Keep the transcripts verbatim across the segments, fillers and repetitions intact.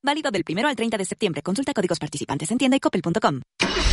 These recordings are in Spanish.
Válido del primero al treinta de septiembre. Consulta códigos participantes en tienda y coppel punto com.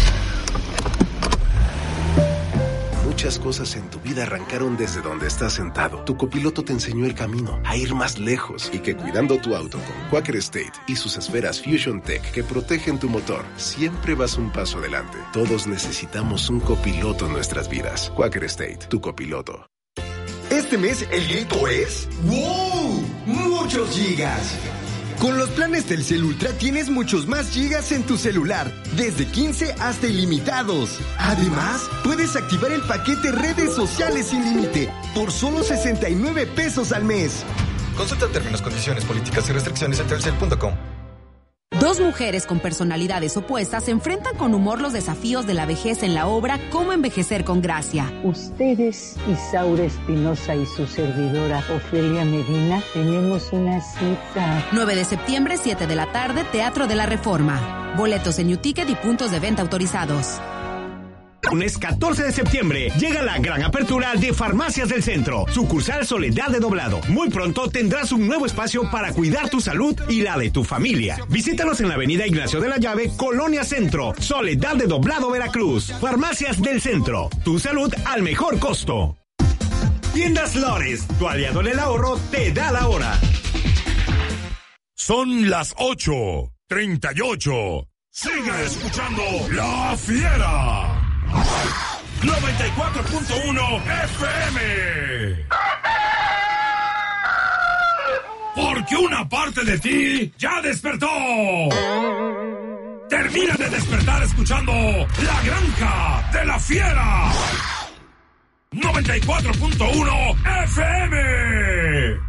Muchas cosas en tu vida arrancaron desde donde estás sentado. Tu copiloto te enseñó el camino, a ir más lejos, y que cuidando tu auto con Quaker State y sus esferas Fusion Tech que protegen tu motor, siempre vas un paso adelante. Todos necesitamos un copiloto en nuestras vidas. Quaker State, tu copiloto. Este mes el grito es ¡wow! ¡Muchos gigas! Con los planes Telcel Ultra tienes muchos más gigas en tu celular, desde quince hasta ilimitados. Además, puedes activar el paquete redes sociales sin límite por solo sesenta y nueve pesos al mes. Consulta términos, condiciones, políticas y restricciones en telcel punto com. Dos mujeres con personalidades opuestas se enfrentan con humor los desafíos de la vejez en la obra Cómo envejecer con gracia. Ustedes, Isaura Espinosa y su servidora Ofelia Medina, tenemos una cita. nueve de septiembre, siete de la tarde, Teatro de la Reforma. Boletos en UTicket y puntos de venta autorizados. Lunes catorce de septiembre llega la gran apertura de Farmacias del Centro, sucursal Soledad de Doblado. Muy pronto tendrás un nuevo espacio para cuidar tu salud y la de tu familia. Visítanos en la avenida Ignacio de la Llave, Colonia Centro, Soledad de Doblado, Veracruz. Farmacias del Centro, tu salud al mejor costo. Tiendas Lores, tu aliado en el ahorro, te da la hora. Son las ocho treinta y ocho. Sigue escuchando La Fiera. noventa y cuatro punto uno F M. Porque una parte de ti ya despertó. Termina de despertar escuchando La Granja de la Fiera. noventa y cuatro punto uno F M.